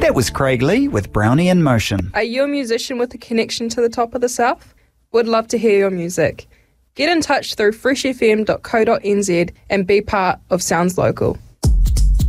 That was Craig Lee with Brownie in Motion. Are you a musician with a connection to the top of the South? Would love to hear your music. Get in touch through freshfm.co.nz and be part of Sounds Local.